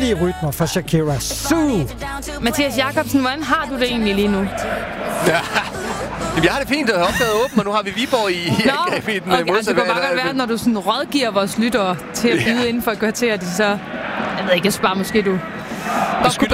dejlige rytmer fra Shakira. Sue! Mathias Jacobsen, hvordan har du det egentlig lige nu? Ja. Jeg har det fint, at opdaget åben, og nu har vi Viborg i angrebet i den okay, modsatte. det kan godt være, når du sådan rådgiver vores lyttere til at byde inden for et kvarter, de så... Jeg ved ikke, jeg spørger måske, du...